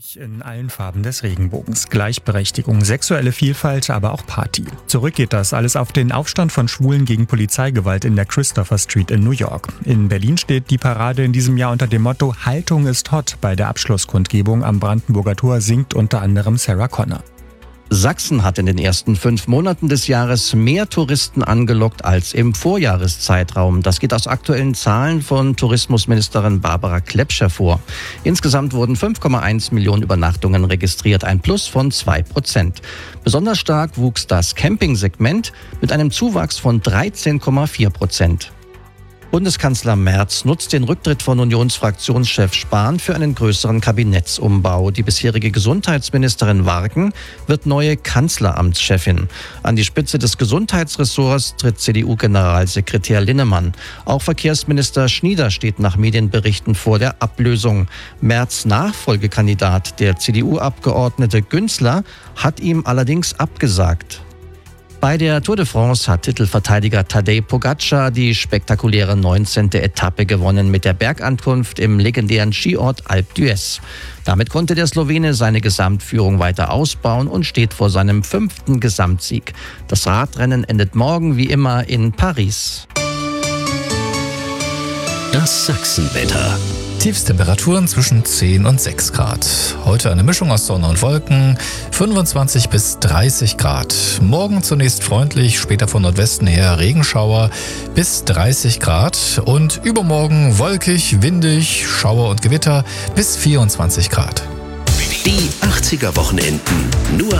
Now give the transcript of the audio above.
In allen Farben des Regenbogens. Gleichberechtigung, sexuelle Vielfalt, aber auch Party. Zurück geht das alles auf den Aufstand von Schwulen gegen Polizeigewalt in der Christopher Street in New York. In Berlin steht die Parade in diesem Jahr unter dem Motto Haltung ist hot. Bei der Abschlusskundgebung am Brandenburger Tor singt unter anderem Sarah Connor. Sachsen hat in den ersten 5 Monaten des Jahres mehr Touristen angelockt als im Vorjahreszeitraum. Das geht aus aktuellen Zahlen von Tourismusministerin Barbara Klepsch hervor. Insgesamt wurden 5,1 Millionen Übernachtungen registriert, ein Plus von 2%. Besonders stark wuchs das Campingsegment mit einem Zuwachs von 13,4%. Bundeskanzler Merz nutzt den Rücktritt von Unionsfraktionschef Spahn für einen größeren Kabinettsumbau. Die bisherige Gesundheitsministerin Warken wird neue Kanzleramtschefin. An die Spitze des Gesundheitsressorts tritt CDU-Generalsekretär Linnemann. Auch Verkehrsminister Schnieder steht nach Medienberichten vor der Ablösung. Merz' Nachfolgekandidat, der CDU-Abgeordnete Günzler, hat ihm allerdings abgesagt. Bei der Tour de France hat Titelverteidiger Tadej Pogačar die spektakuläre 19. Etappe gewonnen mit der Bergankunft im legendären Skiort Alpe d'Huez. Damit konnte der Slowene seine Gesamtführung weiter ausbauen und steht vor seinem 5. Gesamtsieg. Das Radrennen endet morgen wie immer in Paris. Das Sachsenwetter. Tiefstemperaturen zwischen 10 und 6 Grad. Heute eine Mischung aus Sonne und Wolken, 25 bis 30 Grad. Morgen zunächst freundlich, später von Nordwesten her Regenschauer bis 30 Grad. Und übermorgen wolkig, windig, Schauer und Gewitter bis 24 Grad. Die 80er Wochenenden nur